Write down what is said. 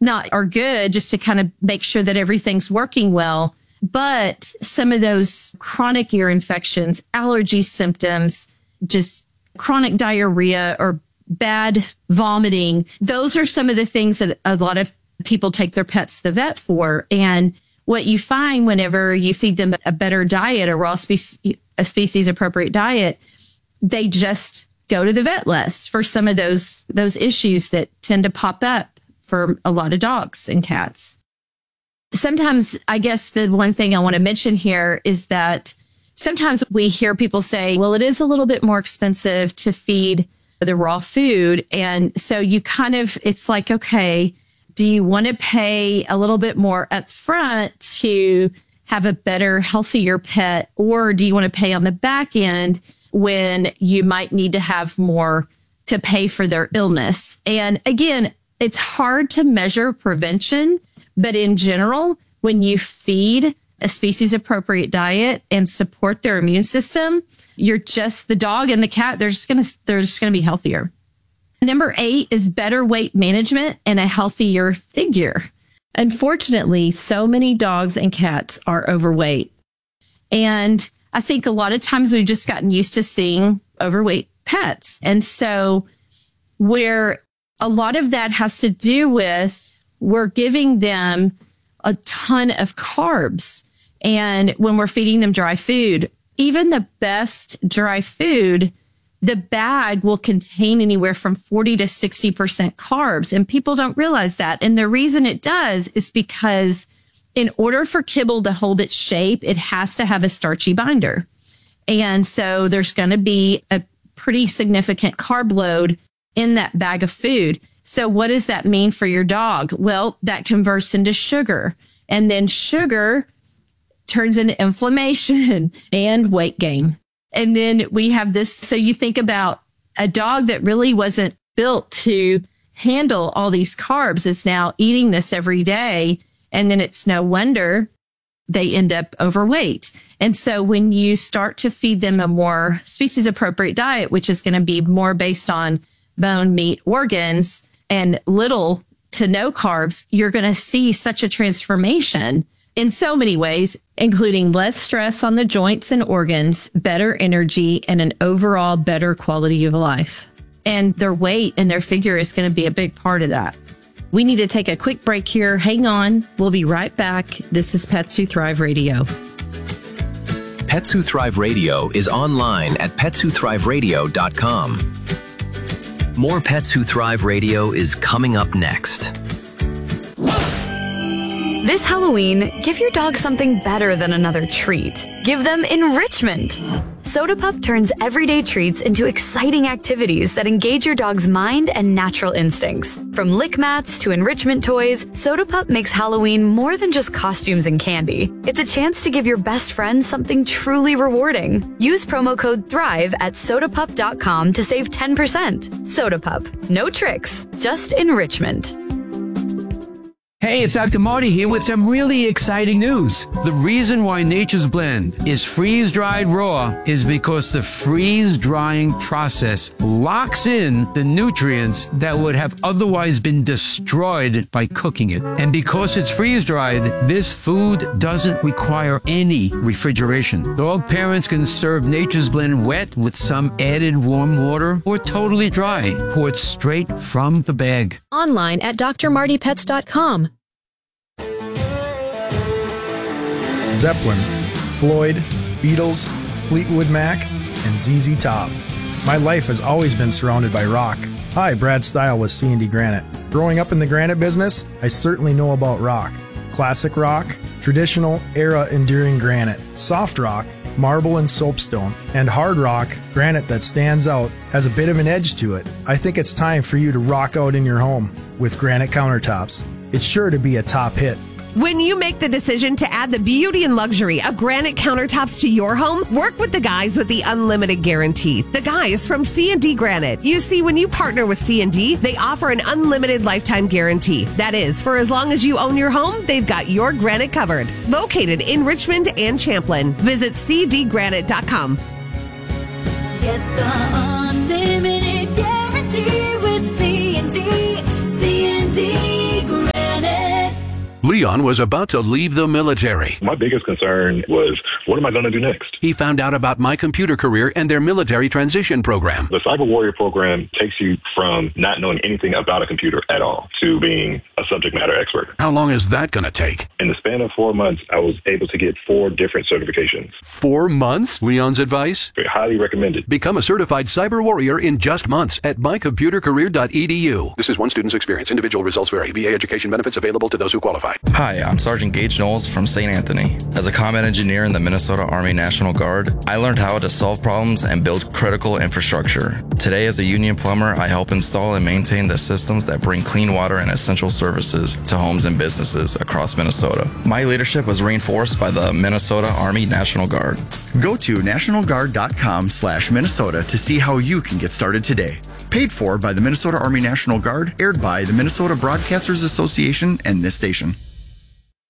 are good, just to kind of make sure that everything's working well. But some of those chronic ear infections, allergy symptoms, just chronic diarrhea or bad vomiting, those are some of the things that a lot of people take their pets to the vet for. And what you find whenever you feed them a better diet, a raw species appropriate diet, they just go to the vet less for some of those issues that tend to pop up for a lot of dogs and cats. Sometimes, I guess the one thing I want to mention here is that sometimes we hear people say, well, it is a little bit more expensive to feed the raw food. And so it's like, okay, do you want to pay a little bit more up front to have a better, healthier pet? Or do you want to pay on the back end when you might need to have more to pay for their illness? And again, it's hard to measure prevention, but in general, when you feed a species appropriate diet and support their immune system, the dog and the cat, they're just going to be healthier. Number 8 is better weight management and a healthier figure. Unfortunately, so many dogs and cats are overweight. And I think a lot of times we've just gotten used to seeing overweight pets. And so where a lot of that has to do with, we're giving them a ton of carbs. And when we're feeding them dry food, even the best dry food, the bag will contain anywhere from 40 to 60% carbs. And people don't realize that. And the reason it does is because in order for kibble to hold its shape, it has to have a starchy binder. And so there's going to be a pretty significant carb load in that bag of food. So what does that mean for your dog? Well, that converts into sugar. And then sugar turns into inflammation and weight gain. And then we have this. So you think about a dog that really wasn't built to handle all these carbs is now eating this every day. And then it's no wonder they end up overweight. And so when you start to feed them a more species appropriate diet, which is going to be more based on bone, meat, organs, and little to no carbs, you're going to see such a transformation in so many ways, including less stress on the joints and organs, better energy, and an overall better quality of life. And their weight and their figure is going to be a big part of that. We need to take a quick break here. Hang on. We'll be right back. This is Pets Who Thrive Radio. Pets Who Thrive Radio is online at petswhothriveradio.com. More Pets Who Thrive Radio is coming up next. This Halloween, give your dog something better than another treat. Give them enrichment. Soda Pup turns everyday treats into exciting activities that engage your dog's mind and natural instincts. From lick mats to enrichment toys, Soda Pup makes Halloween more than just costumes and candy. It's a chance to give your best friend something truly rewarding. Use promo code THRIVE at sodapup.com to save 10%. Soda Pup. No tricks, just enrichment. Hey, it's Dr. Marty here with some really exciting news. The reason why Nature's Blend is freeze-dried raw is because the freeze-drying process locks in the nutrients that would have otherwise been destroyed by cooking it. And because it's freeze-dried, this food doesn't require any refrigeration. Dog parents can serve Nature's Blend wet with some added warm water or totally dry, poured straight from the bag. Online at drmartypets.com. Zeppelin, Floyd, Beatles, Fleetwood Mac, and ZZ Top. My life has always been surrounded by rock. Hi, Brad Stile with C&D Granite. Growing up in the granite business, I certainly know about rock. Classic rock, traditional era enduring granite, soft rock, marble and soapstone, and hard rock, granite that stands out, has a bit of an edge to it. I think it's time for you to rock out in your home with granite countertops. It's sure to be a top hit. When you make the decision to add the beauty and luxury of granite countertops to your home, work with the guys with the unlimited guarantee. The guys from C&D Granite. You see, when you partner with C&D, they offer an unlimited lifetime guarantee. That is, for as long as you own your home, they've got your granite covered. Located in Richmond and Champlin. Visit cdgranite.com. Get the unlimited guarantee with C&D. C&D Granite. Leon was about to leave the military. My biggest concern was, what am I going to do next? He found out about My Computer Career and their military transition program. The Cyber Warrior program takes you from not knowing anything about a computer at all to being a subject matter expert. How long is that going to take? In the span of 4 months, I was able to get 4 different certifications. 4 months? Leon's advice? Highly recommended. Become a certified cyber warrior in just months at mycomputercareer.edu. This is one student's experience. Individual results vary. VA education benefits available to those who qualify. Hi, I'm Sergeant Gage Knowles from St. Anthony. As a combat engineer in the Minnesota Army National Guard, I learned how to solve problems and build critical infrastructure. Today, as a union plumber, I help install and maintain the systems that bring clean water and essential services to homes and businesses across Minnesota. My leadership was reinforced by the Minnesota Army National Guard. Go to nationalguard.com/Minnesota to see how you can get started today. Paid for by the Minnesota Army National Guard, aired by the Minnesota Broadcasters Association and this station.